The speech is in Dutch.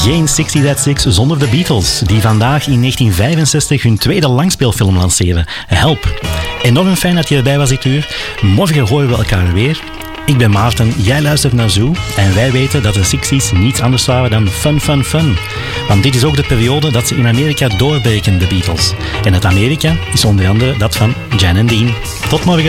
Geen 60 That Six zonder de Beatles, die vandaag in 1965 hun tweede langspeelfilm lanceren, Help. Enorm fijn dat je erbij was dit uur. Morgen horen we elkaar weer. Ik ben Maarten, jij luistert naar Zoo en wij weten dat de 60's niets anders waren dan fun, fun, fun. Want dit is ook de periode dat ze in Amerika doorbreken, de Beatles. En het Amerika is onder andere dat van Jan en Dean. Tot morgen.